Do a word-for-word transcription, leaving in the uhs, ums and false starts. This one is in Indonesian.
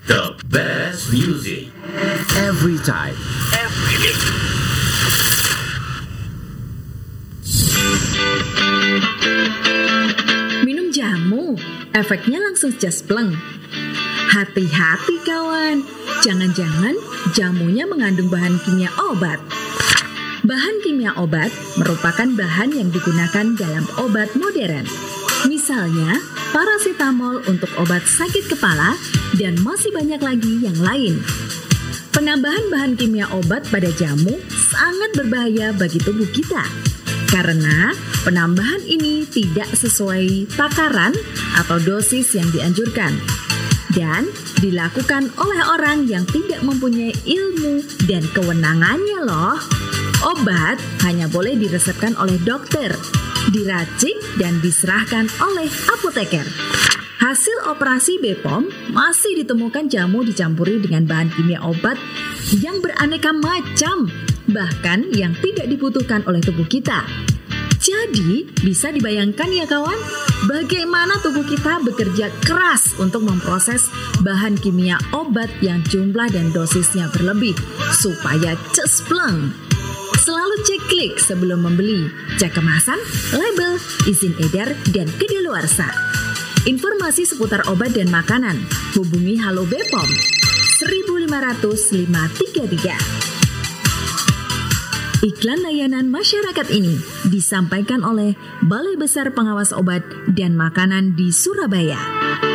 The best music every time. every day. Minum jamu, efeknya langsung jaspleng. Hati-hati kawan, jangan-jangan jamunya mengandung bahan kimia obat. Bahan kimia obat merupakan bahan yang digunakan dalam obat modern. Misalnya, paracetamol untuk obat sakit kepala dan masih banyak lagi yang lain. Penambahan bahan kimia obat pada jamu sangat berbahaya bagi tubuh kita. Karena penambahan ini tidak sesuai takaran atau dosis yang dianjurkan. Dan dilakukan oleh orang yang tidak mempunyai ilmu dan kewenangannya loh. Obat hanya boleh diresepkan oleh dokter, diracik dan diserahkan oleh apoteker. Hasil operasi B P O M masih ditemukan jamu dicampuri dengan bahan kimia obat yang beraneka macam, bahkan yang tidak dibutuhkan oleh tubuh kita. Jadi, bisa dibayangkan ya kawan, bagaimana tubuh kita bekerja keras untuk memproses bahan kimia obat yang jumlah dan dosisnya berlebih, supaya cespleng. Selalu cek klik sebelum membeli, cek kemasan, label, izin edar, dan kedaluarsa. Informasi seputar obat dan makanan, hubungi Halo B P O M seribu lima ratus lima tiga tiga. Iklan layanan masyarakat ini disampaikan oleh Balai Besar Pengawas Obat dan Makanan di Surabaya.